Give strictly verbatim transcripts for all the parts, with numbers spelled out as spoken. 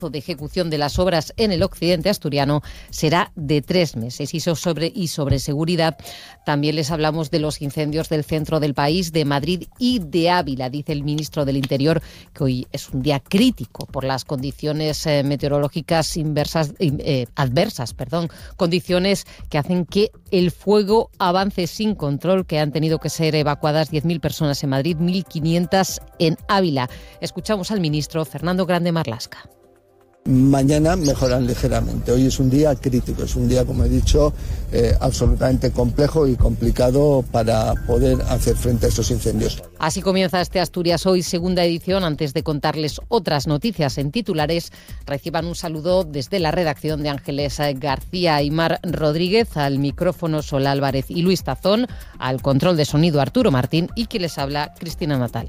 de ejecución de las obras en el occidente asturiano será de tres meses. Y sobre, y sobre seguridad también les hablamos de los incendios del centro del país, de Madrid y de Ávila. Dice el ministro del Interior que hoy es un día crítico por las condiciones eh, meteorológicas inversas, eh, adversas, perdón, condiciones que hacen que el fuego avance sin control, que han tenido que ser evacuadas diez mil personas en Madrid, mil quinientas en Ávila. Escuchamos al ministro Fernando Grande Marlasca. Mañana mejoran ligeramente. Hoy es un día crítico, es un día, como he dicho, eh, absolutamente complejo y complicado para poder hacer frente a estos incendios. Así comienza este Asturias Hoy, segunda edición. Antes de contarles otras noticias en titulares, reciban un saludo desde la redacción de Ángeles García y Mar Rodríguez, al micrófono Sol Álvarez y Luis Tazón, al control de sonido Arturo Martín y quien les habla, Cristina Natal.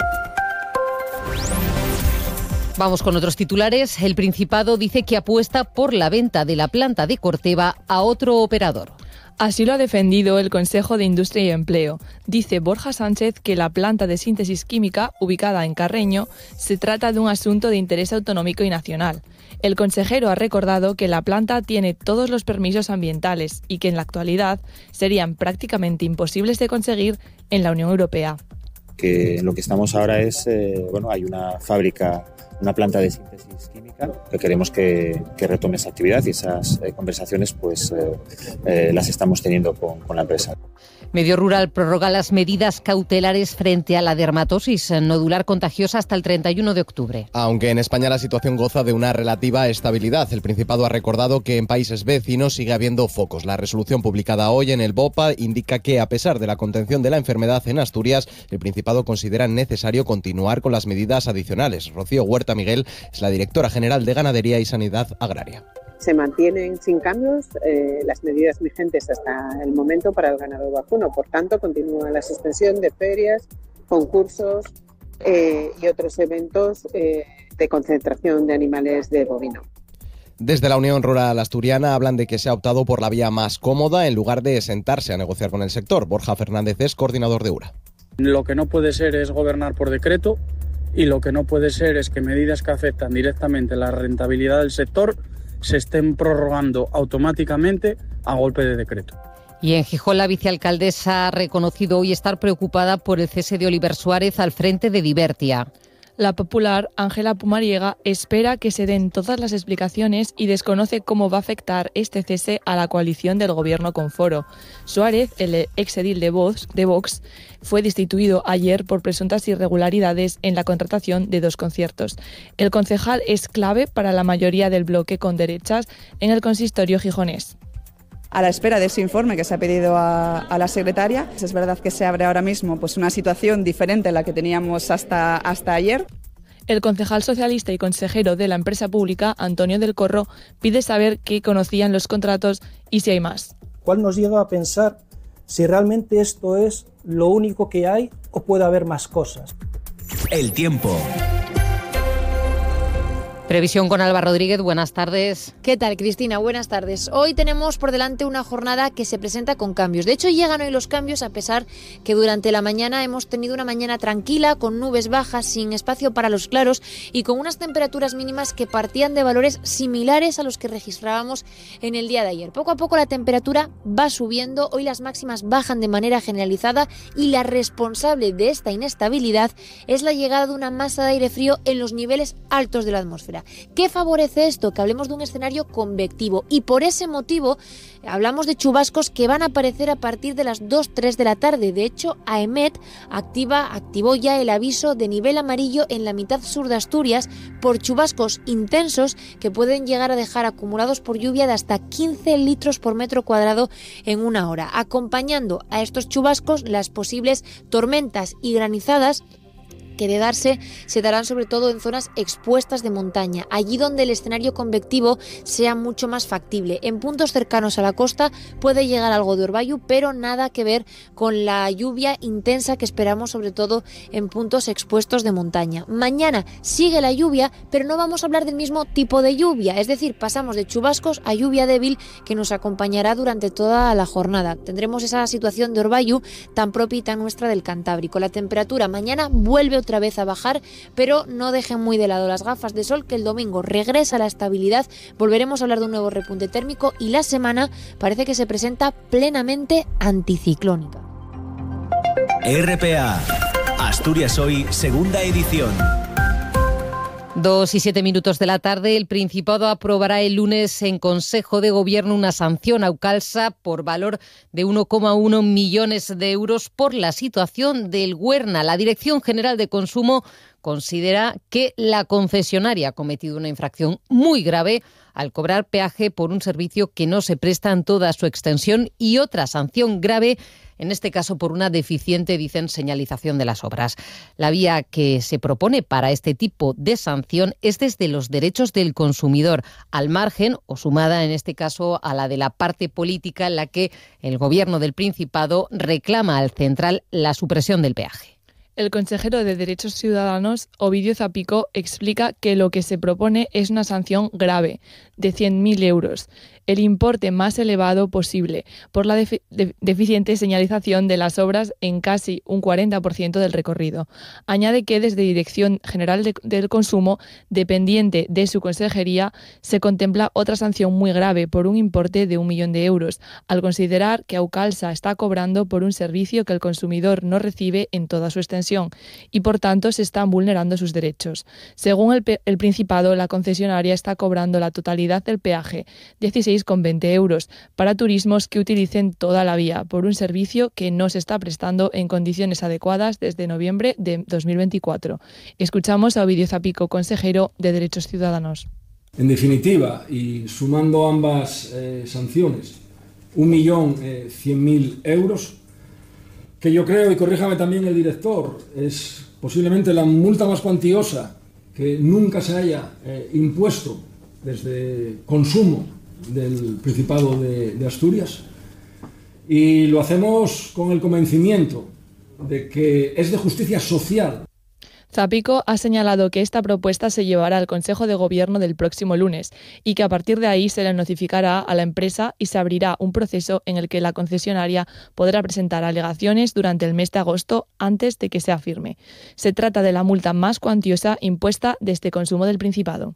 Vamos con otros titulares. El Principado dice que apuesta por la venta de la planta de Corteva a otro operador. Así lo ha defendido el Consejo de Industria y Empleo. Dice Borja Sánchez que la planta de síntesis química, ubicada en Carreño, se trata de un asunto de interés autonómico y nacional. El consejero ha recordado que la planta tiene todos los permisos ambientales y que en la actualidad serían prácticamente imposibles de conseguir en la Unión Europea. Que lo que estamos ahora es, eh, bueno, hay una fábrica, una planta de síntesis química que queremos que, que retome esa actividad y esas eh, conversaciones pues eh, eh, las estamos teniendo con, con la empresa. Medio Rural prorroga las medidas cautelares frente a la dermatosis nodular contagiosa hasta el treinta y uno de octubre. Aunque en España la situación goza de una relativa estabilidad, el Principado ha recordado que en países vecinos sigue habiendo focos. La resolución publicada hoy en el BOPA indica que, a pesar de la contención de la enfermedad en Asturias, el Principado considera necesario continuar con las medidas adicionales. Rocío Huerta Miguel es la directora general de Ganadería y Sanidad Agraria. Se mantienen sin cambios eh, las medidas vigentes hasta el momento para el ganado vacuno. Por tanto, continúa la suspensión de ferias, concursos eh, y otros eventos eh, de concentración de animales de bovino. Desde la Unión Rural Asturiana hablan de que se ha optado por la vía más cómoda en lugar de sentarse a negociar con el sector. Borja Fernández es coordinador de U R A. Lo que no puede ser es gobernar por decreto y lo que no puede ser es que medidas que afectan directamente la rentabilidad del sector se estén prorrogando automáticamente a golpe de decreto. Y en Gijón, la vicealcaldesa ha reconocido hoy estar preocupada por el cese de Oliver Suárez al frente de Divertia. La popular Ángela Pumariega espera que se den todas las explicaciones y desconoce cómo va a afectar este cese a la coalición del gobierno con Foro. Suárez, el exedil de Vox, de Vox, fue destituido ayer por presuntas irregularidades en la contratación de dos conciertos. El concejal es clave para la mayoría del bloque con derechas en el consistorio gijonés. A la espera de ese informe que se ha pedido a, a la secretaria, es verdad que se abre ahora mismo pues una situación diferente a la que teníamos hasta, hasta ayer. El concejal socialista y consejero de la empresa pública, Antonio del Corro, pide saber qué conocían los contratos y si hay más. ¿Cuál nos lleva a pensar si realmente esto es lo único que hay o puede haber más cosas? El tiempo. Previsión con Alba Rodríguez, buenas tardes. ¿Qué tal, Cristina? Buenas tardes. Hoy tenemos por delante una jornada que se presenta con cambios. De hecho, llegan hoy los cambios a pesar que durante la mañana hemos tenido una mañana tranquila, con nubes bajas, sin espacio para los claros y con unas temperaturas mínimas que partían de valores similares a los que registrábamos en el día de ayer. Poco a poco la temperatura va subiendo, hoy las máximas bajan de manera generalizada y la responsable de esta inestabilidad es la llegada de una masa de aire frío en los niveles altos de la atmósfera. ¿Qué favorece esto? Que hablemos de un escenario convectivo y por ese motivo hablamos de chubascos que van a aparecer a partir de las dos tres de la tarde. De hecho, AEMET activa, activó ya el aviso de nivel amarillo en la mitad sur de Asturias por chubascos intensos que pueden llegar a dejar acumulados por lluvia de hasta quince litros por metro cuadrado en una hora. Acompañando a estos chubascos las posibles tormentas y granizadas que de darse se darán sobre todo en zonas expuestas de montaña, allí donde el escenario convectivo sea mucho más factible. En puntos cercanos a la costa puede llegar algo de orvallo, pero nada que ver con la lluvia intensa que esperamos sobre todo en puntos expuestos de montaña. Mañana sigue la lluvia, pero no vamos a hablar del mismo tipo de lluvia, es decir, pasamos de chubascos a lluvia débil que nos acompañará durante toda la jornada. Tendremos esa situación de orvallo tan propia y tan nuestra del Cantábrico. La temperatura mañana vuelve otra vez a bajar, pero no dejen muy de lado las gafas de sol, que el domingo regresa la estabilidad, volveremos a hablar de un nuevo repunte térmico y la semana parece que se presenta plenamente anticiclónica. R P A, Asturias Hoy, segunda edición. Dos y siete minutos de la tarde, el Principado aprobará el lunes en Consejo de Gobierno una sanción a Aucalsa por valor de uno coma uno millones de euros por la situación del Güerna. La Dirección General de Consumo considera que la concesionaria ha cometido una infracción muy grave al cobrar peaje por un servicio que no se presta en toda su extensión, y otra sanción grave, en este caso por una deficiente, dicen, señalización de las obras. La vía que se propone para este tipo de sanción es desde los derechos del consumidor, al margen o sumada en este caso a la de la parte política, en la que el Gobierno del Principado reclama al central la supresión del peaje. El consejero de Derechos Ciudadanos, Ovidio Zapico, explica que lo que se propone es una sanción grave, de cien mil euros, el importe más elevado posible, por la defi- de- deficiente señalización de las obras en casi un cuarenta por ciento del recorrido. Añade que desde Dirección General de, del Consumo, dependiente de su consejería, se contempla otra sanción muy grave por un importe de un millón de euros, al considerar que Aucalsa está cobrando por un servicio que el consumidor no recibe en toda su extensión y, por tanto, se están vulnerando sus derechos. Según el, el Principado, la concesionaria está cobrando la totalidad del peaje, dieciséis coma veinte euros, para turismos que utilicen toda la vía, por un servicio que no se está prestando en condiciones adecuadas desde noviembre de dos mil veinticuatro. Escuchamos a Ovidio Zapico, consejero de Derechos Ciudadanos. En definitiva, y sumando ambas eh, sanciones, un millón cien mil euros, que yo creo, y corríjame también el director, es posiblemente la multa más cuantiosa que nunca se haya eh, impuesto desde consumo del Principado de, de Asturias, y lo hacemos con el convencimiento de que es de justicia social. Zapico ha señalado que esta propuesta se llevará al Consejo de Gobierno del próximo lunes y que a partir de ahí se le notificará a la empresa y se abrirá un proceso en el que la concesionaria podrá presentar alegaciones durante el mes de agosto antes de que sea firme. Se trata de la multa más cuantiosa impuesta desde Consumo del Principado.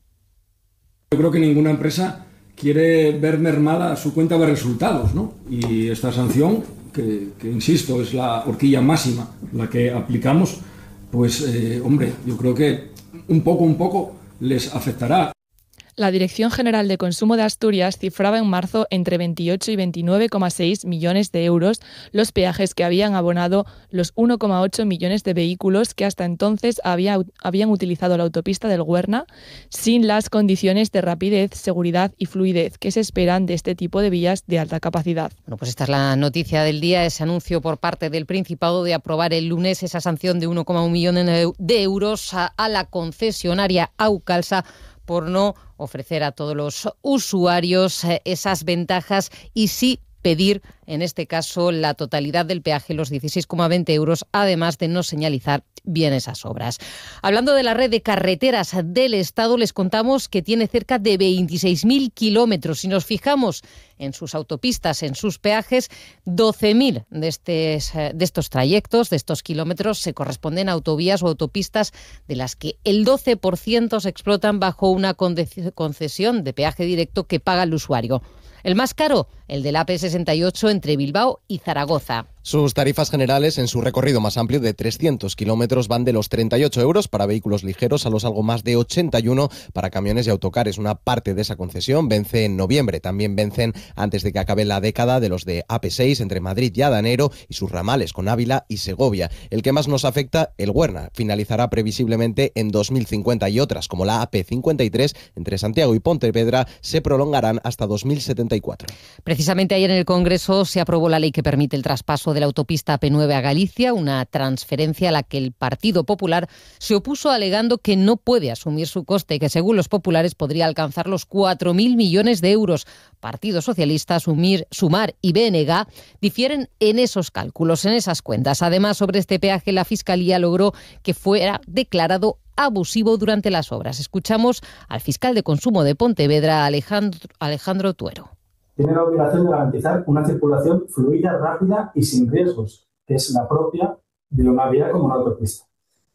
Yo creo que ninguna empresa quiere ver mermada su cuenta de resultados, ¿no? Y esta sanción, que, que insisto, es la horquilla máxima, la que aplicamos, pues, eh, hombre, yo creo que un poco, un poco les afectará. La Dirección General de Consumo de Asturias cifraba en marzo entre veintiocho y veintinueve coma seis millones de euros los peajes que habían abonado los uno coma ocho millones de vehículos que hasta entonces había, habían utilizado la autopista del Güerna sin las condiciones de rapidez, seguridad y fluidez que se esperan de este tipo de vías de alta capacidad. Bueno, pues esta es la noticia del día, ese anuncio por parte del Principado de aprobar el lunes esa sanción de uno coma uno millón de euros a, a la concesionaria Aucalsa por no ofrecer a todos los usuarios esas ventajas y sí pedir, en este caso, la totalidad del peaje, los dieciséis coma veinte euros, además de no señalizar bien esas obras. Hablando de la red de carreteras del Estado, les contamos que tiene cerca de veintiséis mil kilómetros. Si nos fijamos en sus autopistas, en sus peajes, doce mil de, estes, de estos trayectos, de estos kilómetros, se corresponden a autovías o autopistas de las que el doce por ciento se explotan bajo una concesión de peaje directo que paga el usuario. El más caro, el del A P sesenta y ocho entre Bilbao y Zaragoza. Sus tarifas generales en su recorrido más amplio de trescientos kilómetros van de los treinta y ocho euros para vehículos ligeros a los algo más de ochenta y uno para camiones y autocares. Una parte de esa concesión vence en noviembre. También vencen antes de que acabe la década de los de A P seis entre Madrid y Adanero y sus ramales con Ávila y Segovia. El que más nos afecta, el Güerna, finalizará previsiblemente en dos mil cincuenta y otras, como la A P cincuenta y tres entre Santiago y Pontevedra, se prolongarán hasta dos mil setenta y cuatro. Precisamente ayer en el Congreso se aprobó la ley que permite el traspaso de la autopista A P nueve a Galicia, una transferencia a la que el Partido Popular se opuso alegando que no puede asumir su coste y que según los populares podría alcanzar los cuatro mil millones de euros. Partido Socialista, Sumir, Sumar y B N G difieren en esos cálculos, en esas cuentas. Además, sobre este peaje, la Fiscalía logró que fuera declarado abusivo durante las obras. Escuchamos al fiscal de Consumo de Pontevedra, Alejandro, Alejandro Tuero. Tiene la obligación de garantizar una circulación fluida, rápida y sin riesgos, que es la propia de una vía como una autopista.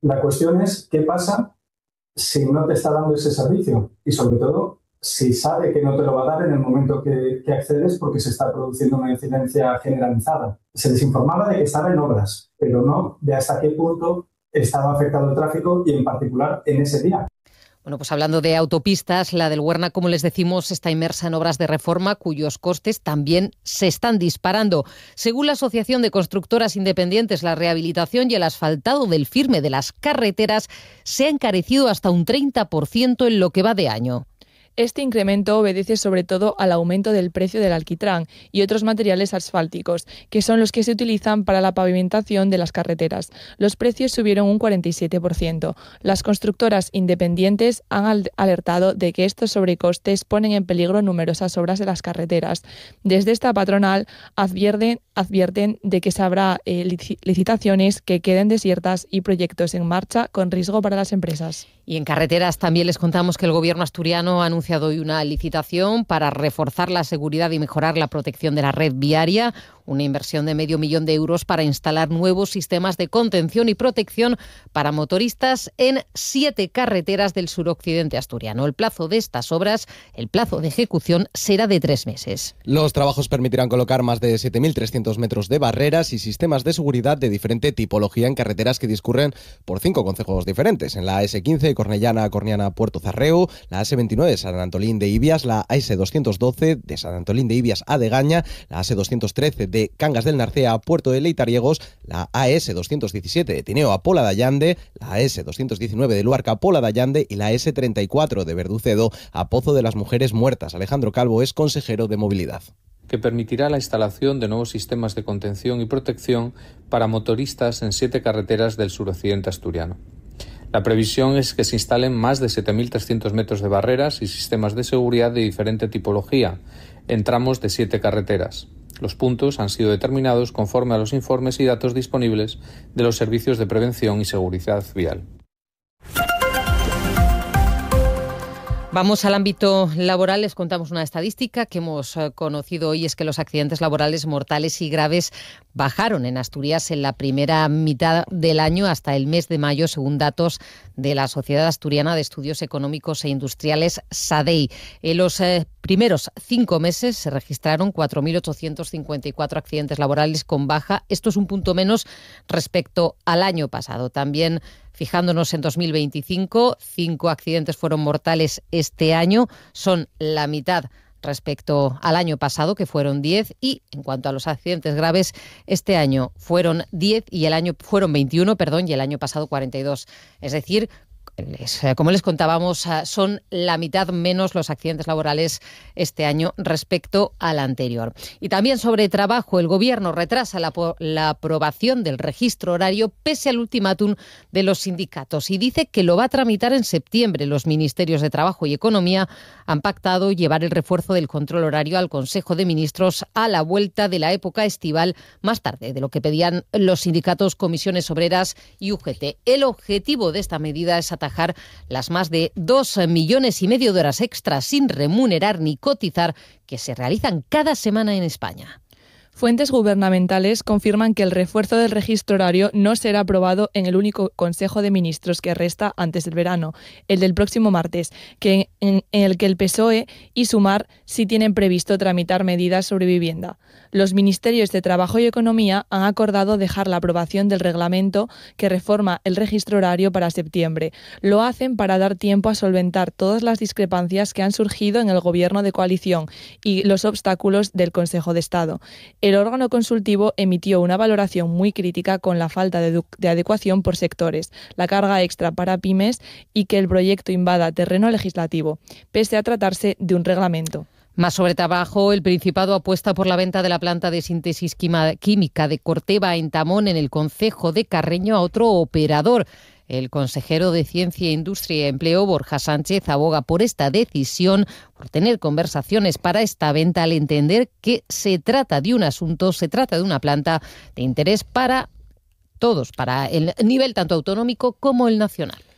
La cuestión es qué pasa si no te está dando ese servicio y, sobre todo, si sabe que no te lo va a dar en el momento que, que accedes porque se está produciendo una incidencia generalizada. Se les informaba de que estaba en obras, pero no de hasta qué punto estaba afectado el tráfico y, en particular, en ese día. Bueno, pues hablando de autopistas, la del Huerna, como les decimos, está inmersa en obras de reforma cuyos costes también se están disparando. Según la Asociación de Constructoras Independientes, la rehabilitación y el asfaltado del firme de las carreteras se ha encarecido hasta un treinta por ciento en lo que va de año. Este incremento obedece sobre todo al aumento del precio del alquitrán y otros materiales asfálticos, que son los que se utilizan para la pavimentación de las carreteras. Los precios subieron un cuarenta y siete por ciento. Las constructoras independientes han alertado de que estos sobrecostes ponen en peligro numerosas obras de las carreteras. Desde esta patronal advierten, advierten de que se habrá eh, licitaciones que queden desiertas y proyectos en marcha con riesgo para las empresas. Y en carreteras también les contamos que el gobierno asturiano ha anunciado hoy una licitación para reforzar la seguridad y mejorar la protección de la red viaria. Una inversión de medio millón de euros para instalar nuevos sistemas de contención y protección para motoristas en siete carreteras del suroccidente asturiano. El plazo de estas obras, el plazo de ejecución, será de tres meses. Los trabajos permitirán colocar más de siete mil trescientos metros de barreras y sistemas de seguridad de diferente tipología en carreteras que discurren por cinco concejos diferentes. En la A S quince, Cornellana, Corniana, Puerto Zarreu, la A S veintinueve, San Antolín de Ibias, la A S doscientos doce de San Antolín de Ibias a Degaña, la A S doscientos trece de Cangas del Narcea a Puerto de Leitariegos, la A S doscientos diecisiete de Tineo a Pola de Allande, la A S doscientos diecinueve de Luarca a Pola de Allande y la A S treinta y cuatro de Verducedo a Pozo de las Mujeres Muertas. Alejandro Calvo es consejero de Movilidad. Que permitirá la instalación de nuevos sistemas de contención y protección para motoristas en siete carreteras del suroccidente asturiano. La previsión es que se instalen más de siete mil trescientos metros de barreras y sistemas de seguridad de diferente tipología en tramos de siete carreteras. Los puntos han sido determinados conforme a los informes y datos disponibles de los servicios de prevención y seguridad vial. Vamos al ámbito laboral. Les contamos una estadística que hemos conocido hoy, es que los accidentes laborales mortales y graves bajaron en Asturias en la primera mitad del año hasta el mes de mayo, según datos de la Sociedad Asturiana de Estudios Económicos e Industriales, SADEI. En los eh, primeros cinco meses se registraron cuatro mil ochocientos cincuenta y cuatro accidentes laborales con baja. Esto es un punto menos respecto al año pasado. También, fijándonos en dos mil veinticinco, cinco accidentes fueron mortales este año, son la mitad respecto al año pasado, que fueron diez, y en cuanto a los accidentes graves, este año fueron diez y el año fueron veintiuno, perdón, y el año pasado cuarenta y dos. Es decir, Les, como les contábamos, son la mitad menos los accidentes laborales este año respecto al anterior. Y también sobre trabajo, el Gobierno retrasa la, la aprobación del registro horario pese al ultimátum de los sindicatos y dice que lo va a tramitar en septiembre. Los ministerios de Trabajo y Economía han pactado llevar el refuerzo del control horario al Consejo de Ministros a la vuelta de la época estival, más tarde de lo que pedían los sindicatos, comisiones obreras y U G T. El objetivo de esta medida es atajar las más de dos millones y medio de horas extras sin remunerar ni cotizar que se realizan cada semana en España. Fuentes gubernamentales confirman que el refuerzo del registro horario no será aprobado en el único Consejo de Ministros que resta antes del verano, el del próximo martes, que en, en el que el P S O E y Sumar sí tienen previsto tramitar medidas sobre vivienda. Los ministerios de Trabajo y Economía han acordado dejar la aprobación del reglamento que reforma el registro horario para septiembre. Lo hacen para dar tiempo a solventar todas las discrepancias que han surgido en el gobierno de coalición y los obstáculos del Consejo de Estado. El órgano consultivo emitió una valoración muy crítica con la falta de, de adecuación por sectores, la carga extra para pymes y que el proyecto invada terreno legislativo, pese a tratarse de un reglamento. Más sobre trabajo, el Principado apuesta por la venta de la planta de síntesis química de Corteva en Tamón, en el concejo de Carreño, a otro operador. El consejero de Ciencia, Industria y Empleo, Borja Sánchez, aboga por esta decisión, por tener conversaciones para esta venta, al entender que se trata de un asunto, se trata de una planta de interés para todos, para el nivel tanto autonómico como el nacional.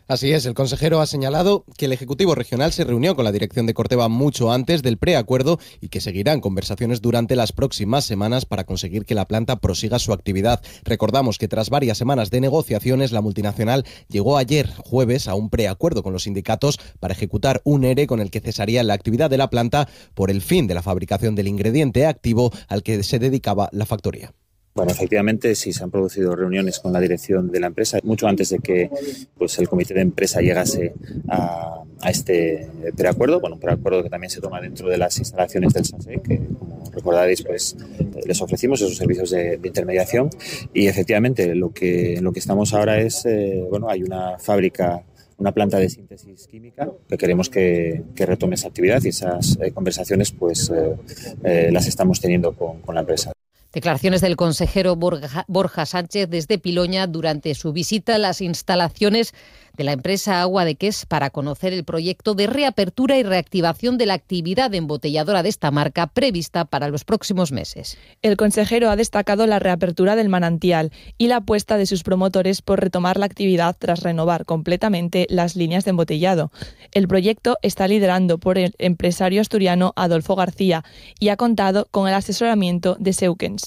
Así es, el consejero ha señalado que el Ejecutivo Regional se reunió con la dirección de Corteva mucho antes del preacuerdo y que seguirán conversaciones durante las próximas semanas para conseguir que la planta prosiga su actividad. Recordamos que tras varias semanas de negociaciones, la multinacional llegó ayer, jueves, a un preacuerdo con los sindicatos para ejecutar un ERE con el que cesaría la actividad de la planta por el fin de la fabricación del ingrediente activo al que se dedicaba la factoría. Bueno, efectivamente sí se han producido reuniones con la dirección de la empresa mucho antes de que pues, el comité de empresa llegase a, a este preacuerdo. Bueno, un preacuerdo que también se toma dentro de las instalaciones del SASE, que como recordaréis pues les ofrecimos esos servicios de, de intermediación y efectivamente lo que, lo que estamos ahora es, eh, bueno, hay una fábrica, una planta de síntesis química que queremos que, que retome esa actividad y esas eh, conversaciones pues eh, eh, las estamos teniendo con, con la empresa. Declaraciones del consejero Borja, Borja Sánchez desde Piloña durante su visita a las instalaciones de la empresa Agua de Qués para conocer el proyecto de reapertura y reactivación de la actividad embotelladora de esta marca prevista para los próximos meses. El consejero ha destacado la reapertura del manantial y la apuesta de sus promotores por retomar la actividad tras renovar completamente las líneas de embotellado. El proyecto está liderado por el empresario asturiano Adolfo García y ha contado con el asesoramiento de Seukens.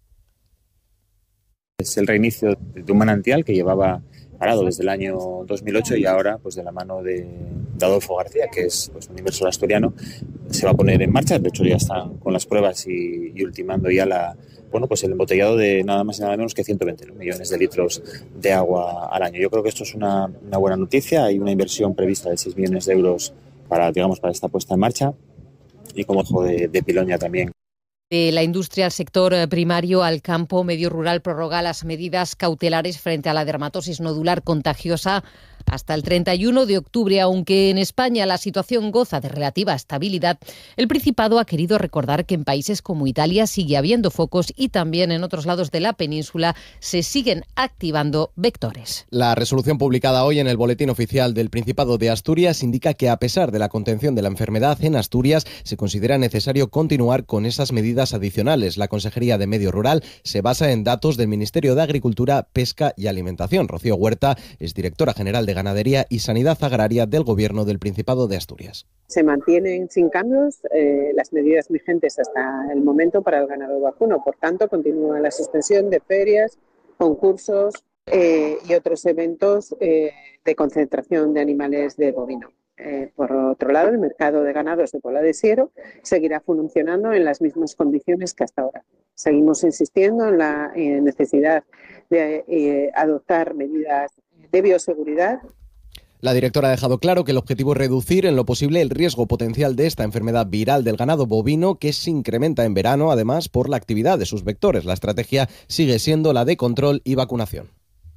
Es el reinicio de un manantial que llevaba parado desde el año dos mil ocho y ahora, pues de la mano de, de Adolfo García, que es pues, un inversor asturiano, se va a poner en marcha. De hecho, ya están con las pruebas y, y ultimando ya la, bueno, pues el embotellado de nada más y nada menos que ciento veinte millones de litros de agua al año. Yo creo que esto es una, una buena noticia. Hay una inversión prevista de seis millones de euros para, digamos, para esta puesta en marcha y como ojo de, de Piloña también. De la industria al sector primario, al campo, medio rural prorroga las medidas cautelares frente a la dermatosis nodular contagiosa hasta el treinta y uno de octubre. Aunque en España la situación goza de relativa estabilidad, el Principado ha querido recordar que en países como Italia sigue habiendo focos y también en otros lados de la península se siguen activando vectores. La resolución publicada hoy en el Boletín Oficial del Principado de Asturias indica que a pesar de la contención de la enfermedad en Asturias, se considera necesario continuar con esas medidas adicionales. La Consejería de Medio Rural se basa en datos del Ministerio de Agricultura, Pesca y Alimentación. Rocío Huerta es directora general de Ganadería y Sanidad Agraria del Gobierno del Principado de Asturias. Se mantienen sin cambios eh, las medidas vigentes hasta el momento para el ganado vacuno. Por tanto, continúa la suspensión de ferias, concursos eh, y otros eventos eh, de concentración de animales de bovino. Eh, por otro lado, el mercado de ganados de Pola de Siero seguirá funcionando en las mismas condiciones que hasta ahora. Seguimos insistiendo en la eh, necesidad de eh, adoptar medidas de bioseguridad. La directora ha dejado claro que el objetivo es reducir en lo posible el riesgo potencial de esta enfermedad viral del ganado bovino, que se incrementa en verano, además, por la actividad de sus vectores. La estrategia sigue siendo la de control y vacunación.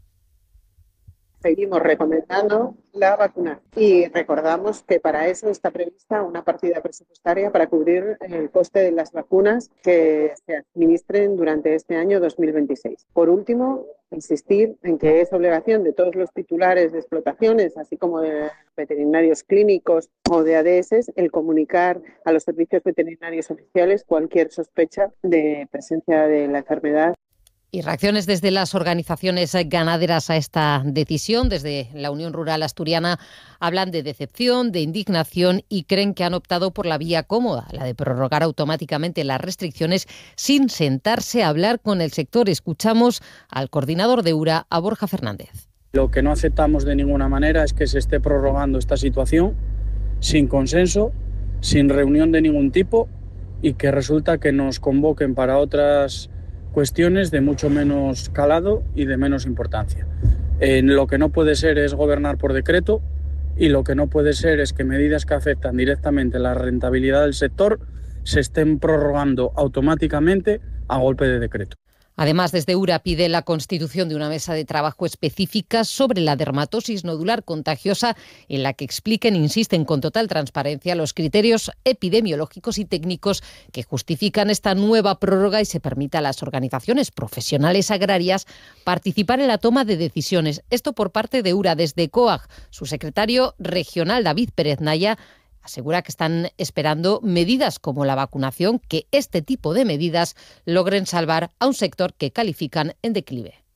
Seguimos recomendando la vacuna y recordamos que para eso está prevista una partida presupuestaria para cubrir el coste de las vacunas que se administren durante este año dos mil veintiséis. Por último, insistir en que es obligación de todos los titulares de explotaciones, así como de veterinarios clínicos o de A D S, el comunicar a los servicios veterinarios oficiales cualquier sospecha de presencia de la enfermedad. Y reacciones desde las organizaciones ganaderas a esta decisión. Desde la Unión Rural Asturiana hablan de decepción, de indignación y creen que han optado por la vía cómoda, la de prorrogar automáticamente las restricciones sin sentarse a hablar con el sector. Escuchamos al coordinador de U R A, a Borja Fernández. Lo que no aceptamos de ninguna manera es que se esté prorrogando esta situación sin consenso, sin reunión de ningún tipo y que resulta que nos convoquen para otras cuestiones de mucho menos calado y de menos importancia. Eh, lo que no puede ser es gobernar por decreto y lo que no puede ser es que medidas que afectan directamente la rentabilidad del sector se estén prorrogando automáticamente a golpe de decreto. Además, desde U R A pide la constitución de una mesa de trabajo específica sobre la dermatosis nodular contagiosa en la que expliquen, insisten con total transparencia, los criterios epidemiológicos y técnicos que justifican esta nueva prórroga y se permita a las organizaciones profesionales agrarias participar en la toma de decisiones. Esto por parte de U R A. Desde COAG, su secretario regional David Pérez Naya asegura que están esperando medidas como la vacunación, que este tipo de medidas logren salvar a un sector que califican en declive.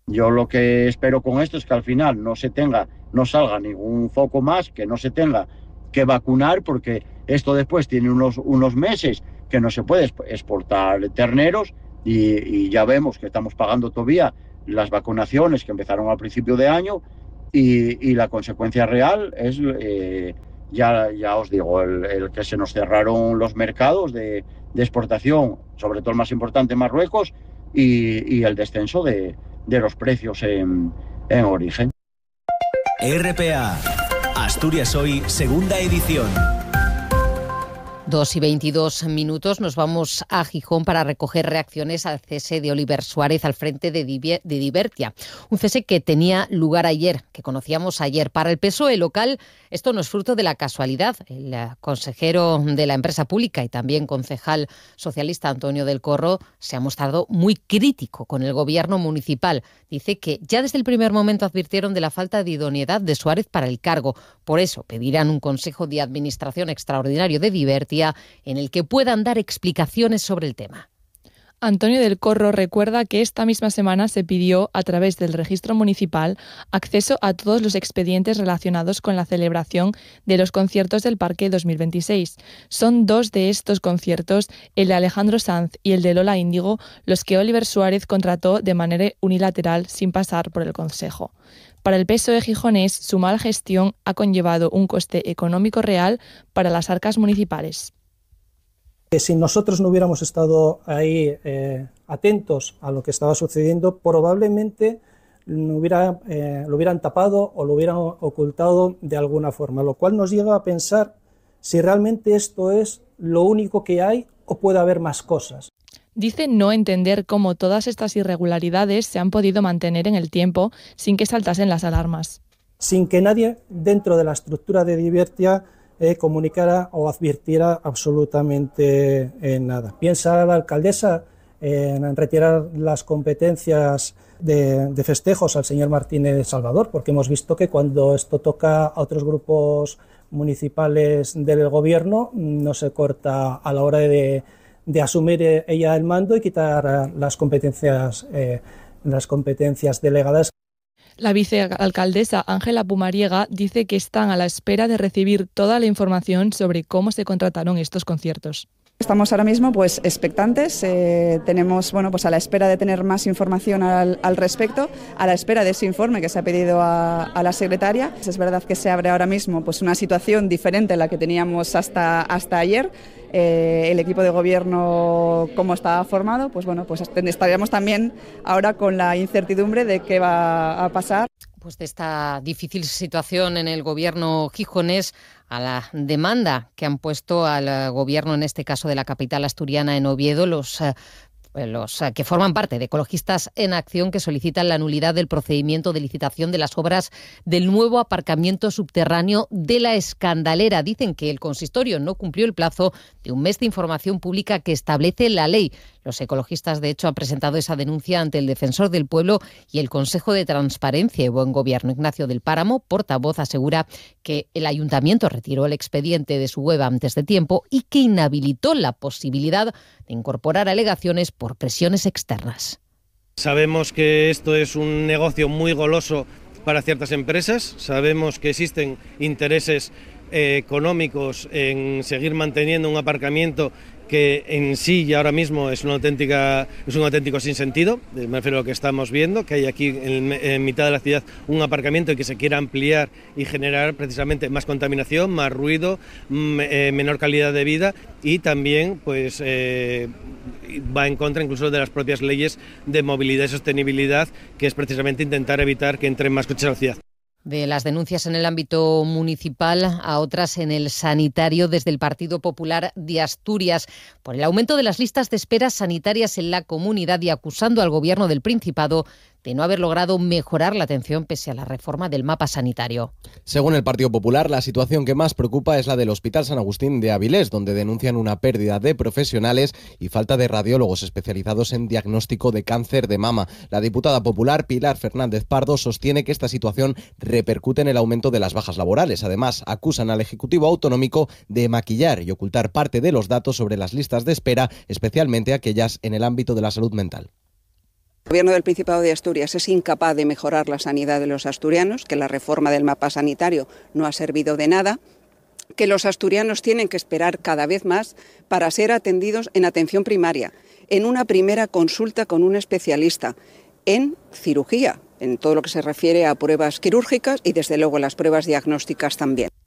Yo lo que espero con esto es que al final no se tenga, no salga ningún foco más, que no se tenga que vacunar, porque esto después tiene unos, unos meses que no se puede exportar terneros y, y ya vemos que estamos pagando todavía las vacunaciones que empezaron al principio de año y, y la consecuencia real es, eh, ya, ya os digo, el, el que se nos cerraron los mercados de, de exportación, sobre todo el más importante, Marruecos, y, y el descenso de, de los precios en, en origen. R P A, Asturias Hoy, segunda edición. Dos y veintidós minutos, nos vamos a Gijón para recoger reacciones al cese de Oliver Suárez al frente de, Divier, de Divertia. Un cese que tenía lugar ayer, que conocíamos ayer. Para el P S O E local, esto no es fruto de la casualidad. El consejero de la empresa pública y también concejal socialista Antonio del Corro se ha mostrado muy crítico con el gobierno municipal. Dice que ya desde el primer momento advirtieron de la falta de idoneidad de Suárez para el cargo. Por eso pedirán un consejo de administración extraordinario de Divertia en el que puedan dar explicaciones sobre el tema. Antonio del Corro recuerda que esta misma semana se pidió, a través del registro municipal, acceso a todos los expedientes relacionados con la celebración de los conciertos del Parque dos mil veintiséis. Son dos de estos conciertos, el de Alejandro Sanz y el de Lola Índigo, los que Oliver Suárez contrató de manera unilateral sin pasar por el Consejo. Para el P S O E gijonés, su mala gestión ha conllevado un coste económico real para las arcas municipales. Si nosotros no hubiéramos estado ahí eh, atentos a lo que estaba sucediendo, probablemente lo, hubiera, eh, lo hubieran tapado o lo hubieran ocultado de alguna forma, lo cual nos lleva a pensar si realmente esto es lo único que hay o puede haber más cosas. Dice no entender cómo todas estas irregularidades se han podido mantener en el tiempo sin que saltasen las alarmas. Sin que nadie dentro de la estructura de Divertia eh, comunicara o advirtiera absolutamente eh, nada. Piensa la alcaldesa eh, en retirar las competencias de, de festejos al señor Martínez Salvador, porque hemos visto que cuando esto toca a otros grupos municipales del gobierno no se corta a la hora de de asumir ella el mando y quitar las competencias, eh, las competencias delegadas. La vicealcaldesa Ángela Pumariega dice que están a la espera de recibir toda la información sobre cómo se contrataron estos conciertos. Estamos ahora mismo pues expectantes, eh, tenemos bueno pues a la espera de tener más información al, al respecto, a la espera de ese informe que se ha pedido a, a la secretaria. Es verdad que se abre ahora mismo pues una situación diferente a la que teníamos hasta hasta ayer. Eh, el equipo de gobierno, como estaba formado, pues bueno, pues estaríamos también ahora con la incertidumbre de qué va a pasar. Pues de esta difícil situación en el gobierno gijonés a la demanda que han puesto al gobierno, en este caso de la capital asturiana, en Oviedo, los los que forman parte de Ecologistas en Acción, que solicitan la nulidad del procedimiento de licitación de las obras del nuevo aparcamiento subterráneo de La Escandalera. Dicen que el consistorio no cumplió el plazo de un mes de información pública que establece la ley. Los ecologistas, de hecho, han presentado esa denuncia ante el Defensor del Pueblo y el Consejo de Transparencia y Buen Gobierno. Ignacio del Páramo, portavoz, asegura que el ayuntamiento retiró el expediente de su web antes de tiempo y que inhabilitó la posibilidad de incorporar alegaciones por presiones externas. Sabemos que esto es un negocio muy goloso para ciertas empresas, sabemos que existen intereses eh, económicos en seguir manteniendo un aparcamiento que en sí y ahora mismo es una auténtica es un auténtico sinsentido. Me refiero a lo que estamos viendo, que hay aquí en, en mitad de la ciudad un aparcamiento y que se quiera ampliar y generar precisamente más contaminación, más ruido, eh, menor calidad de vida y también pues eh, va en contra incluso de las propias leyes de movilidad y sostenibilidad, que es precisamente intentar evitar que entren más coches a la ciudad. De las denuncias en el ámbito municipal a otras en el sanitario, desde el Partido Popular de Asturias, por el aumento de las listas de esperas sanitarias en la comunidad y acusando al Gobierno del Principado de no haber logrado mejorar la atención pese a la reforma del mapa sanitario. Según el Partido Popular, la situación que más preocupa es la del Hospital San Agustín de Avilés, donde denuncian una pérdida de profesionales y falta de radiólogos especializados en diagnóstico de cáncer de mama. La diputada popular Pilar Fernández Pardo sostiene que esta situación repercute en el aumento de las bajas laborales. Además, acusan al Ejecutivo Autonómico de maquillar y ocultar parte de los datos sobre las listas de espera, especialmente aquellas en el ámbito de la salud mental. El Gobierno del Principado de Asturias es incapaz de mejorar la sanidad de los asturianos, que la reforma del mapa sanitario no ha servido de nada, que los asturianos tienen que esperar cada vez más para ser atendidos en atención primaria, en una primera consulta con un especialista, en cirugía, en todo lo que se refiere a pruebas quirúrgicas y desde luego las pruebas diagnósticas también.